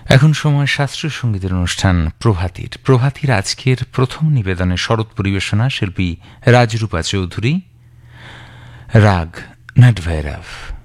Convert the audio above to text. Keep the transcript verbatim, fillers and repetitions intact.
এখন সময় শাস্ত্রীয় সঙ্গীতের অনুষ্ঠান প্রভাতীর। প্রভাতীর আজকের প্রথম নিবেদনে শরৎ পরিবেশনা শিল্পী রাজরূপা চৌধুরী, রাগ নটভৈরব।